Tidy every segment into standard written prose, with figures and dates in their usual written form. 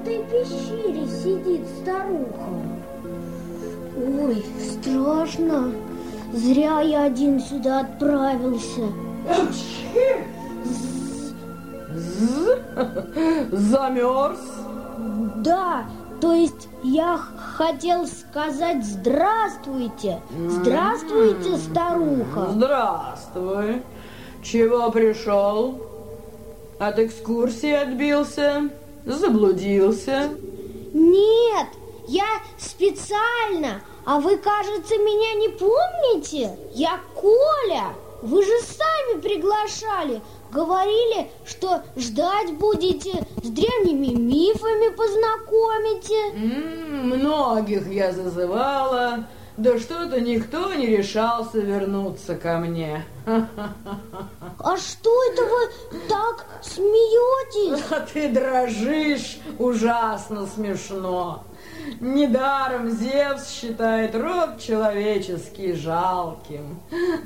этой пещере сидит старуха. Ой, страшно. Зря я один сюда отправился. Замерз? Да, то есть я хотел сказать здравствуйте. Здравствуйте, старуха. Здравствуй. Чего пришел? От экскурсии отбился? Заблудился? Нет, я специально. А вы, кажется, меня не помните? Я Коля. Вы же сами приглашали. Говорили, что ждать будете, с древними мифами познакомите. Многих я зазывала, да что-то никто не решался вернуться ко мне. А что это вы так смеетесь? А ты дрожишь, ужасно смешно. Недаром Зевс считает род человеческий жалким,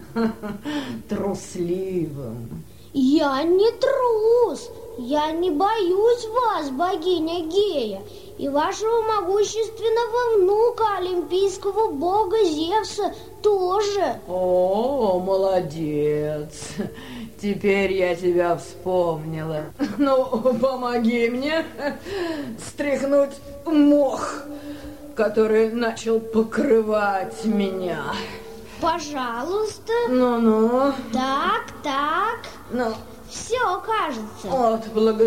трусливым. Я не трус, я не боюсь вас, богиня Гея, и вашего могущественного внука, олимпийского бога Зевса, тоже. О, молодец, теперь я тебя вспомнила. Ну, помоги мне стряхнуть мох, который начал покрывать меня. Пожалуйста. Ну-ну. Так. Ну. Все, кажется. Вот,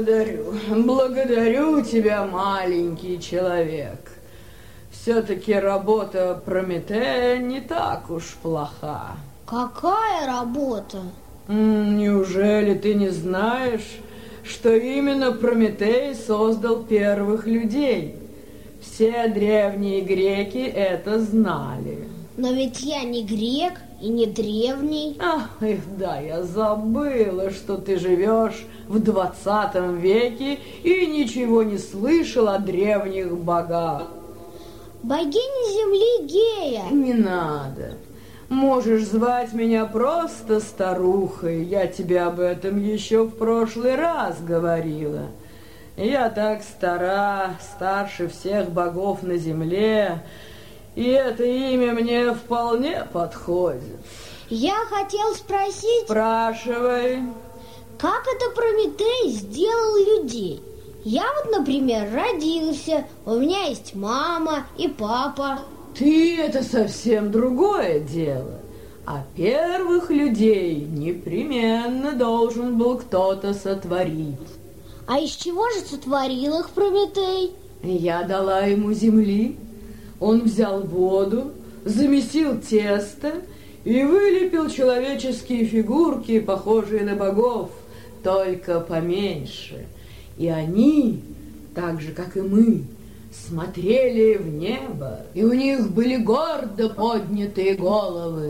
благодарю тебя, маленький человек. Все-таки работа Прометея не так уж плоха. Какая работа? Неужели ты не знаешь, что именно Прометей создал первых людей? Все древние греки это знали. Но ведь я не грек и не древний. Ах, да, я забыла, что ты живешь в 20 веке и ничего не слышал о древних богах. Богиня земли Гея. Не надо. Можешь звать меня просто старухой. Я тебе об этом еще в прошлый раз говорила. Я так стара, старше всех богов на земле, и это имя мне вполне подходит. Я хотел спросить... Спрашивай. Как это Прометей сделал людей? Я вот, например, родился, у меня есть мама и папа. Ты это совсем другое дело. А первых людей непременно должен был кто-то сотворить. А из чего же сотворил их Прометей? Я дала ему земли. Он взял воду, замесил тесто и вылепил человеческие фигурки, похожие на богов, только поменьше. И они, так же, как и мы, смотрели в небо, и у них были гордо поднятые головы.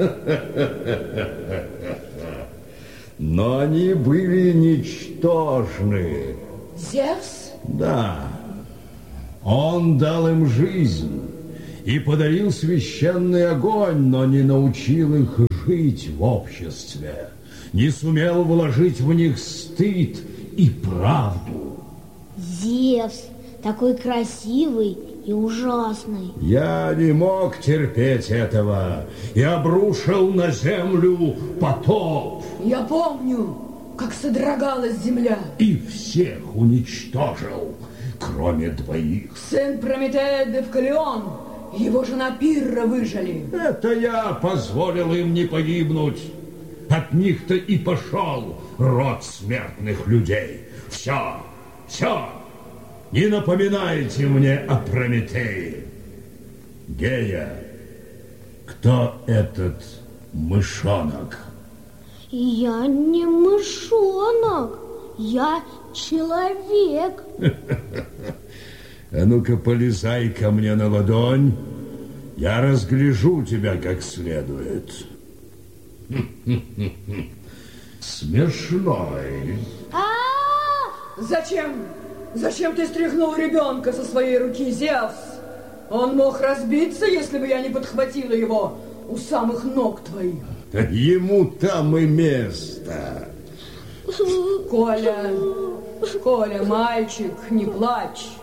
Но они были ничтожны. Зевс? Да. Он дал им жизнь и подарил священный огонь, но не научил их жить в обществе, не сумел вложить в них стыд и правду. Зевс, такой красивый и ужасный. Я не мог терпеть этого и обрушил на землю потоп. Я помню, как содрогалась земля. И всех уничтожил, кроме двоих. Сын Прометея Девкалион, его жена Пирра выжили. Это я позволил им не погибнуть. От них-то и пошел род смертных людей. Все. Не напоминайте мне о Прометее. Гея, кто этот мышонок? Я не мышонок, я человек. А ну-ка, полезай ко мне на ладонь. Я разгляжу тебя как следует. Смешной. Зачем ты стряхнул ребенка со своей руки, Зевс? Он мог разбиться, если бы я не подхватила его у самых ног твоих. Ему там и место. Коля, мальчик, не плачь.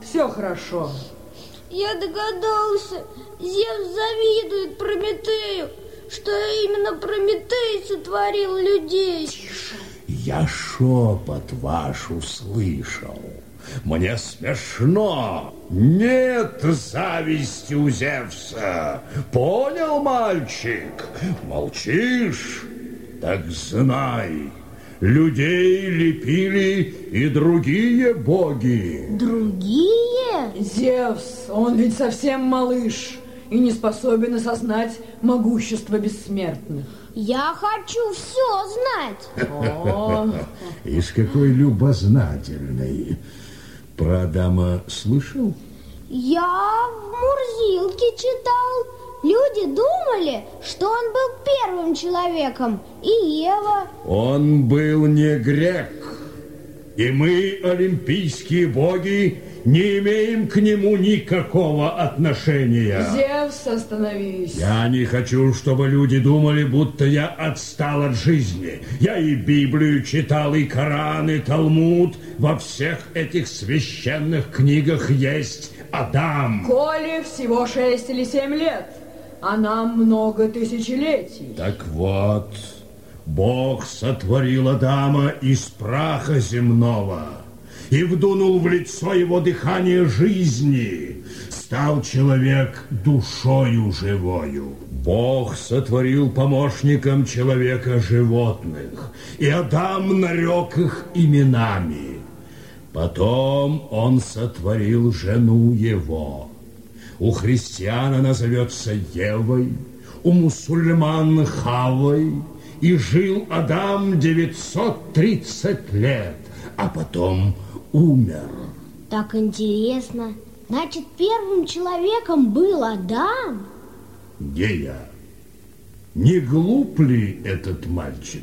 все хорошо. Я догадался, Зевс завидует Прометею, что именно Прометей сотворил людей. Я шепот ваш услышал. Мне смешно. Нет зависти у Зевса. Понял, мальчик? Молчишь? Так знай, людей лепили и другие боги. Другие? Зевс, он ведь совсем малыш и не способен осознать могущество бессмертных. Я хочу все знать. Ишь, какой любознательный. Про Адама слышал? Я в Мурзилке читал. Люди думали, что он был первым человеком, и Ева. Он был не грек. И мы, олимпийские боги, не имеем к нему никакого отношения. Зевс, остановись. Я не хочу, чтобы люди думали, будто я отстал от жизни. Я и Библию читал, и Коран, и Талмуд. Во всех этих священных книгах есть Адам. Коле всего 6 или 7 лет, а нам много тысячелетий. Так вот, Бог сотворил Адама из праха земного и вдунул в лицо его дыхание жизни. Стал человек душою живою. Бог сотворил помощником человека животных, и Адам нарек их именами. Потом он сотворил жену его. У христиан она зовется Евой, у мусульман Хавой. И жил Адам 930 лет, а потом умер. Так интересно. Значит, первым человеком был Адам? Гея, не глуп ли этот мальчик?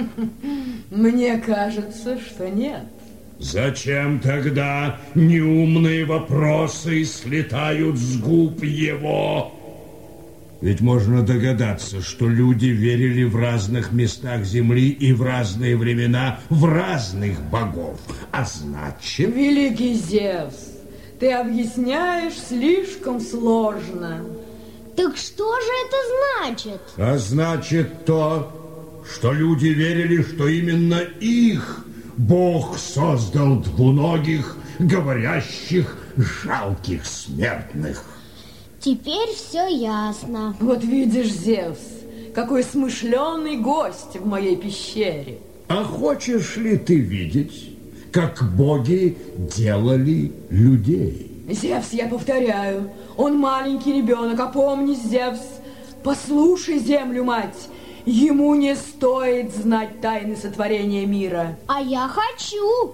Мне кажется, что нет. Зачем тогда неумные вопросы слетают с губ его? Ведь можно догадаться, что люди верили в разных местах земли и в разные времена в разных богов. А значит... Великий Зевс, ты объясняешь слишком сложно. Так что же это значит? А значит то, что люди верили, что именно их Бог создал двуногих, говорящих, жалких смертных. Теперь все ясно. Вот видишь, Зевс, какой смышленый гость в моей пещере. А хочешь ли ты видеть, как боги делали людей? Зевс, я повторяю, он маленький ребенок, опомнись, Зевс. Послушай землю, мать, ему не стоит знать тайны сотворения мира. А я хочу.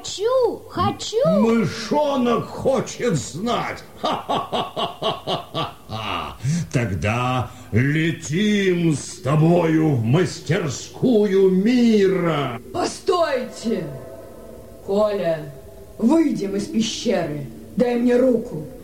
Мышонок хочет знать. Ха-ха-ха-ха-ха-ха. Тогда летим с тобою в мастерскую мира. Постойте! Коля, выйдем из пещеры. Дай мне руку.